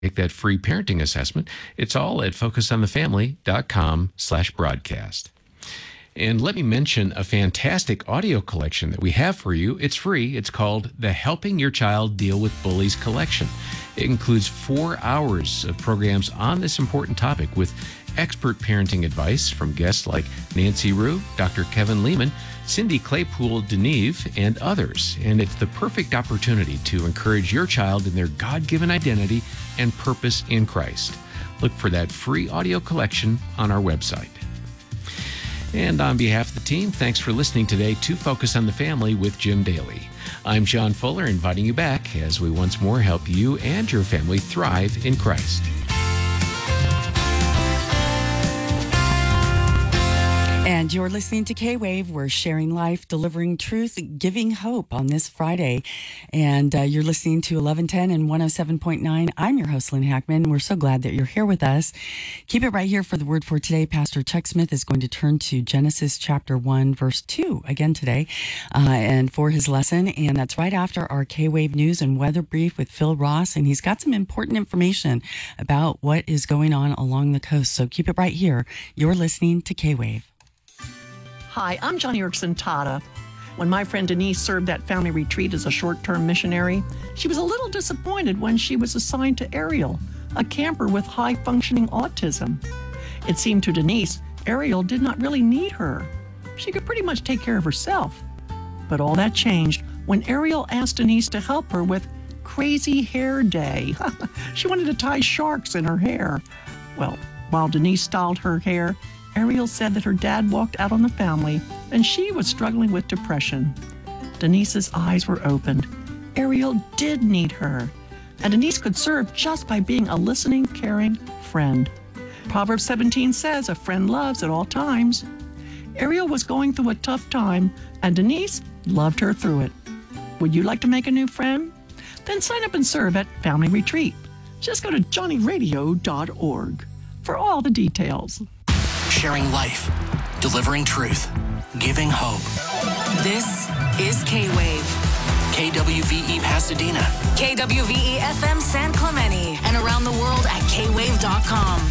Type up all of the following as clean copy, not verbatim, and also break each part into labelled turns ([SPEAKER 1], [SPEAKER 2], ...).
[SPEAKER 1] Take that free parenting assessment. It's all at focusonthefamily.com/broadcast. And let me mention a fantastic audio collection that we have for you. It's free. It's called the Helping Your Child Deal with Bullies collection. It includes 4 hours of programs on this important topic with expert parenting advice from guests like Nancy Rue, Dr. Kevin Lehman, Cindy Claypool-Deneve, and others. And it's the perfect opportunity to encourage your child in their God-given identity and purpose in Christ. Look for that free audio collection on our website. And on behalf of the team, thanks for listening today to Focus on the Family with Jim Daly. I'm John Fuller, inviting you back as we once more help you and your family thrive in Christ.
[SPEAKER 2] And you're listening to K-Wave. We're sharing life, delivering truth, giving hope on this Friday. And you're listening to 1110 and 107.9. I'm your host, Lynn Hackman. We're so glad that you're here with us. Keep it right here for the word for today. Pastor Chuck Smith is going to turn to Genesis chapter 1, verse 2 again today and for his lesson. And that's right after our K-Wave news and weather brief with Phil Ross. And he's got some important information about what is going on along the coast. So keep it right here. You're listening to K-Wave.
[SPEAKER 3] Hi, I'm Johnny Erickson Tata. When my friend Denise served at family retreat as a short-term missionary, she was a little disappointed when she was assigned to Ariel, a camper with high-functioning autism. It seemed to Denise, Ariel did not really need her. She could pretty much take care of herself. But all that changed when Ariel asked Denise to help her with Crazy Hair Day. She wanted to tie sharks in her hair. Well, while Denise styled her hair, Ariel said that her dad walked out on the family and she was struggling with depression. Denise's eyes were opened. Ariel did need her, and Denise could serve just by being a listening, caring friend. Proverbs 17 says, "A friend loves at all times." Ariel was going through a tough time, and Denise loved her through it. Would you like to make a new friend? Then sign up and serve at Family Retreat. Just go to johnnyradio.org for all the details.
[SPEAKER 4] Sharing life, delivering truth, giving hope.
[SPEAKER 5] This is K-Wave.
[SPEAKER 4] KWVE Pasadena.
[SPEAKER 5] KWVE FM San Clemente. And around the world at kwave.com.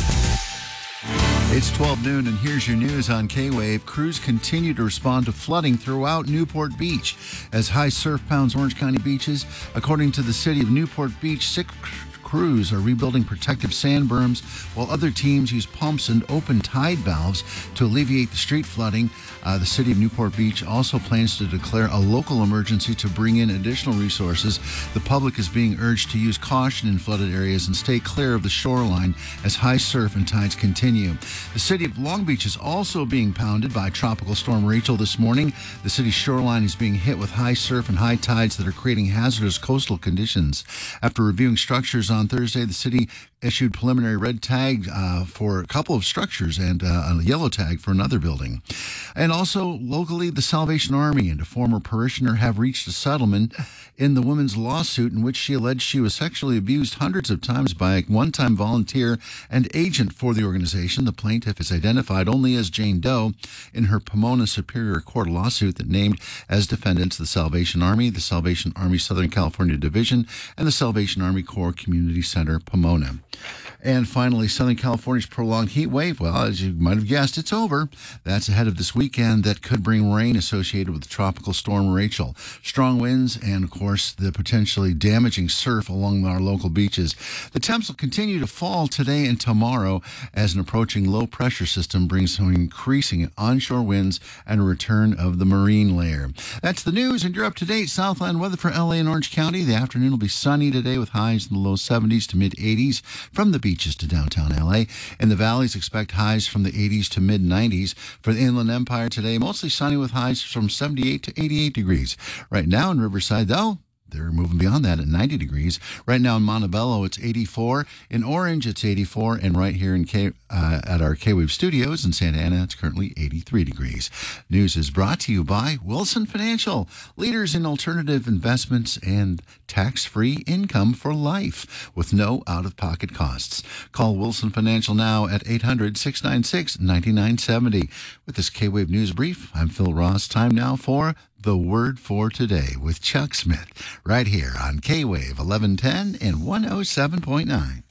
[SPEAKER 6] It's 12 noon, and here's your news on K-Wave. Crews continue to respond to flooding throughout Newport Beach as high surf pounds Orange County beaches. According to the city of Newport Beach, 6 crews are rebuilding protective sand berms, while other teams use pumps and open tide valves to alleviate the street flooding. The city of Newport Beach also plans to declare a local emergency to bring in additional resources. The public is being urged to use caution in flooded areas and stay clear of the shoreline as high surf and tides continue. The city of Long Beach is also being pounded by Tropical Storm Rachel this morning. The city's shoreline is being hit with high surf and high tides that are creating hazardous coastal conditions. After reviewing structures on Thursday, the city issued preliminary red tag for a couple of structures and a yellow tag for another building. And also locally, the Salvation Army and a former parishioner have reached a settlement in the woman's lawsuit in which she alleged she was sexually abused hundreds of times by a one-time volunteer and agent for the organization. The plaintiff is identified only as Jane Doe in her Pomona Superior Court lawsuit that named as defendants the Salvation Army Southern California Division, and the Salvation Army Corps Community Center, Pomona. And finally, Southern California's prolonged heat wave, well, as you might have guessed, it's over. That's ahead of this weekend that could bring rain associated with Tropical Storm Rachel. Strong winds and, of course, the potentially damaging surf along our local beaches. The temps will continue to fall today and tomorrow as an approaching low-pressure system brings some increasing onshore winds and a return of the marine layer. That's the news, and you're up to date. Southland weather for LA and Orange County. The afternoon will be sunny today with highs in the low 70s to mid-80s. From the beaches to downtown LA. In the valleys, expect highs from the 80s to mid-90s. For the Inland Empire today, mostly sunny with highs from 78 to 88 degrees. Right now in Riverside, though, they're moving beyond that at 90 degrees. Right now in Montebello, it's 84. In Orange, it's 84. And right here in at our K-Wave studios in Santa Ana, it's currently 83 degrees. News is brought to you by Wilson Financial, leaders in alternative investments and tax-free income for life with no out-of-pocket costs. Call Wilson Financial now at 800-696-9970. With this K-Wave News Brief, I'm Phil Ross. Time now for The Word for Today with Chuck Smith, right here on K-Wave 1110 and 107.9.